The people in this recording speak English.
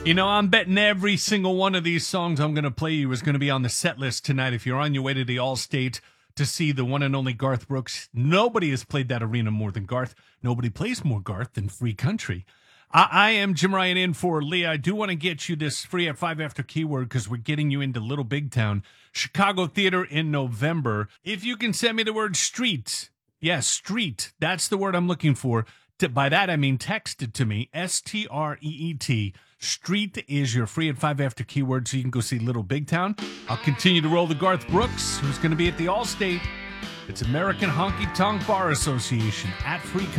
You know, I'm betting every single one of these songs I'm going to play you is going to be on the set list tonight. If you're on your way to the Allstate to see the one and only Garth Brooks, nobody has played that arena more than Garth. Nobody plays more Garth than Free Country. I am Jim Ryan in for Lee. I do want to get you this free at 5 after keyword because we're getting you into Little Big Town, Chicago Theater in November. If you can send me the word street, yes, street, that's the word I'm looking for. By that, I mean text it to me, STREET. Street is your free at 5 after keyword, so you can go see Little Big Town. I'll continue to roll the Garth Brooks, who's going to be at the Allstate. It's American Honky Tonk Bar Association at Free